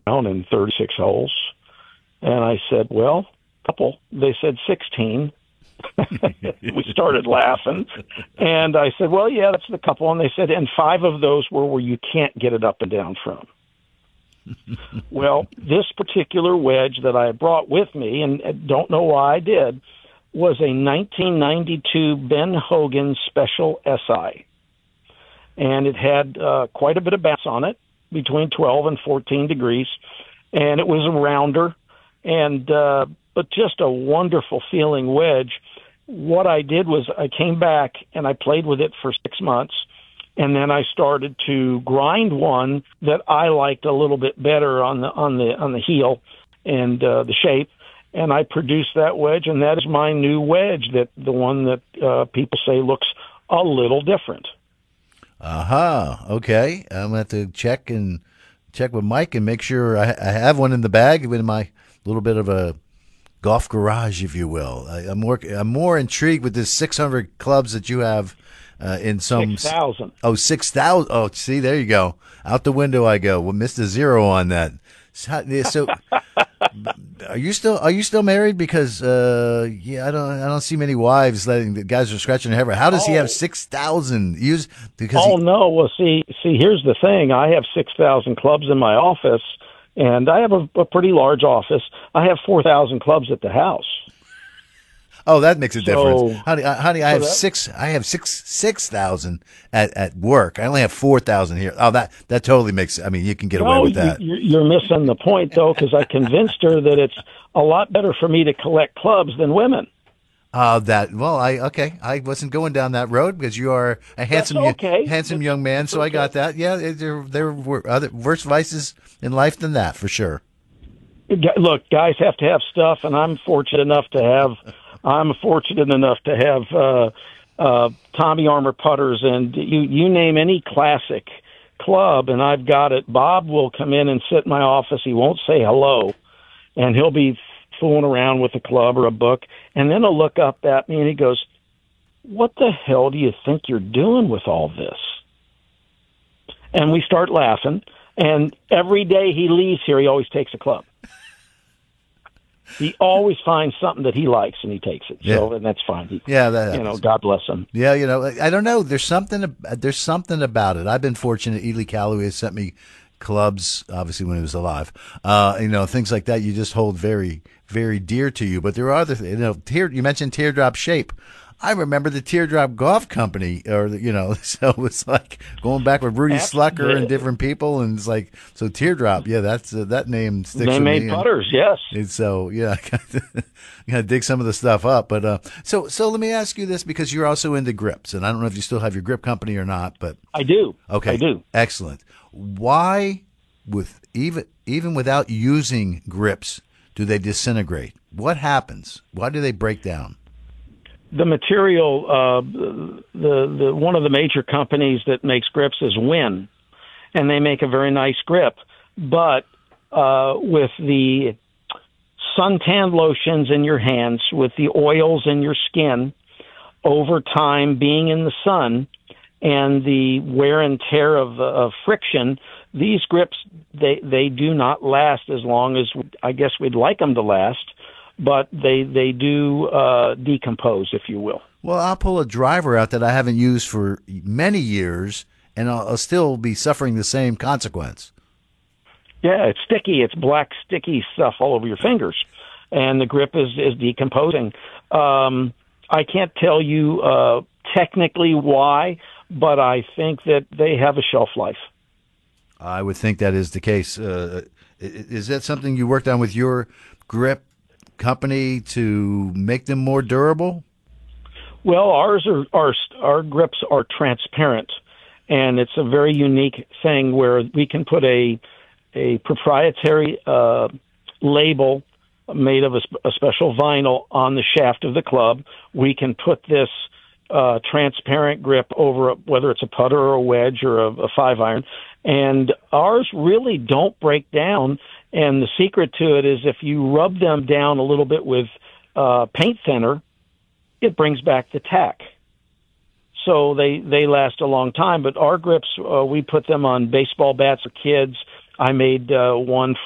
round in 36 holes. And I said, well, couple. They said 16. We started laughing. And I said, well, yeah, that's the couple. And they said, and 5 of those were where you can't get it up and down from. Well, this particular wedge that I brought with me, and don't know why I did, was a 1992 Ben Hogan Special SI. And it had quite a bit of bounce on it, between 12 and 14 degrees. And it was a rounder, and but just a wonderful feeling wedge. What I did was I came back and I played with it for 6 months. And then I started to grind one that I liked a little bit better on the heel and the shape, and I produced that wedge, and that is my new wedge. That the one that people say looks a little different. Okay, I'm gonna have to check with Mike and make sure I have one in the bag with my little bit of a golf garage, if you will. I'm more intrigued with this 600 clubs that you have. In some 6,000. 6,000. Oh, see, there you go. Out the window I go. We missed a zero on that. So, are you still married? Because I don't see many wives letting the guys are scratching their head. How does he have 6,000? No. Well, see, here's the thing. I have 6,000 clubs in my office, and I have a pretty large office. I have 4,000 clubs at the house. Oh, that makes a difference, honey. I have 6,000 at work. I only have 4,000 here. Oh, that totally makes. I mean, you can get away with that. You're missing the point, though, because I convinced her that it's a lot better for me to collect clubs than women. I wasn't going down that road because you are a handsome young man. So I got that. Yeah, there were other worse vices in life than that, for sure. Look, guys have to have stuff, and I'm fortunate enough to have Tommy Armour putters, and you name any classic club, and I've got it. Bob will come in and sit in my office. He won't say hello, and he'll be fooling around with a club or a book, and then he'll look up at me and he goes, "What the hell do you think you're doing with all this?" And we start laughing, and every day he leaves here, he always takes a club. He always finds something that he likes, and he takes it. Yeah. So, and that's fine. God bless him. Yeah, I don't know. There's something about it. I've been fortunate. Ely Calloway has sent me clubs, obviously when he was alive. Things like that you just hold very, very dear to you. But there are other things. You mentioned Teardrop Shape. I remember the Teardrop Golf Company, so it's like going back with Rudy Slucker and different people, and it's like, so Teardrop, yeah, that's that name sticks with me. They made putters, yes. And so, yeah, I gotta dig some of the stuff up. But so let me ask you this, because you're also into grips, and I don't know if you still have your grip company or not, but I do. Okay, I do. Excellent. Why, even without using grips, do they disintegrate? What happens? Why do they break down? The material, the one of the major companies that makes grips is Win, and they make a very nice grip. But with the suntan lotions in your hands, with the oils in your skin, over time being in the sun, and the wear and tear of friction, these grips they do not last as long as I guess we'd like them to last. But they do decompose, if you will. Well, I'll pull a driver out that I haven't used for many years, and I'll still be suffering the same consequence. Yeah, it's sticky. It's black, sticky stuff all over your fingers, and the grip is decomposing. I can't tell you technically why, but I think that they have a shelf life. I would think that is the case. Is that something you worked on with your grip company to make them more durable? Well, our grips are transparent, and it's a very unique thing where we can put a proprietary label made of a special vinyl on the shaft of the club. We can put this transparent grip over whether it's a putter or a wedge or a 5-iron, and ours really don't break down. And the secret to it is if you rub them down a little bit with paint thinner, it brings back the tack. So they last a long time. But our grips, we put them on baseball bats for kids. I made one